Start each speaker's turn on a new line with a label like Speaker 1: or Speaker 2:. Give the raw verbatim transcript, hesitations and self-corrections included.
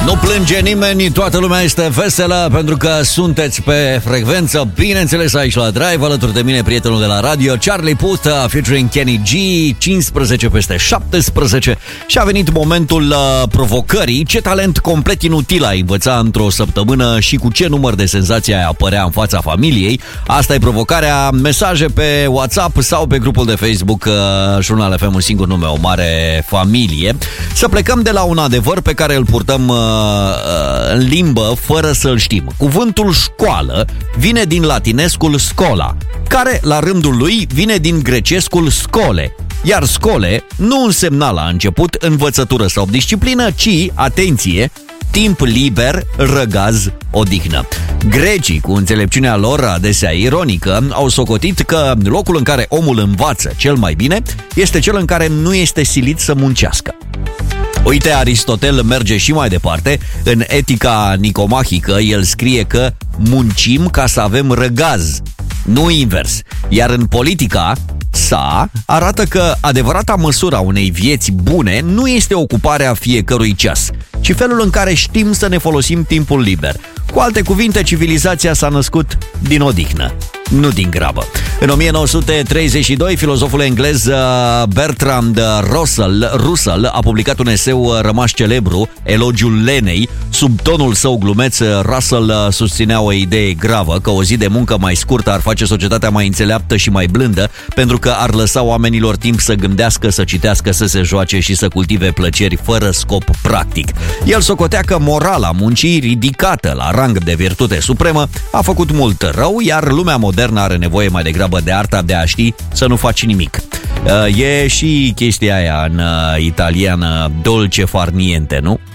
Speaker 1: Nu plânge nimeni, toată lumea este veselă pentru că sunteți pe frecvență, bineînțeles aici la Drive, alături de mine prietenul de la radio, Charlie Puth, featuring Kenny G, cincisprezece peste șaptesprezece și a venit momentul uh, provocării. Ce talent complet inutil ai învăța într-o săptămână și cu ce număr de senzații ai apărea în fața familiei? Asta e provocarea. Mesaje pe WhatsApp sau pe grupul de Facebook uh, Jurnal F M, un singur nume, o mare familie. Să plecăm de la un adevăr pe care îl purtăm uh, în limbă fără să-l știm. Cuvântul școală vine din latinescul scola, care la rândul lui vine din grecescul scole. Iar scole nu însemna la început învățătură sau disciplină, ci, atenție, timp liber, răgaz, odihnă. Grecii, cu înțelepciunea lor adesea ironică, au socotit că locul în care omul învață cel mai bine este cel în care nu este silit să muncească. Uite, Aristotel merge și mai departe. În Etica Nicomahică el scrie că muncim ca să avem răgaz, nu invers. Iar în Politica sa arată că adevărata măsură a unei vieți bune nu este ocuparea fiecărui ceas, ci felul în care știm să ne folosim timpul liber. Cu alte cuvinte, civilizația s-a născut din odihnă, nu din grabă. În o mie nouă sute treizeci și doi, filozoful englez Bertrand Russell, Russell a publicat un eseu rămas celebru, Elogiul lenei. Sub tonul său glumeț, Russell susținea o idee gravă, că o zi de muncă mai scurtă ar face societatea mai înțeleaptă și mai blândă, pentru că ar lăsa oamenilor timp să gândească, să citească, să se joace și să cultive plăceri fără scop practic. El socotea că morala muncii, ridicată la rang de virtute supremă, a făcut mult rău, iar lumea modernă are nevoie mai degrabă de arta de a ști să nu faci nimic. E și chestia aia în italiană, dolce far niente, nu?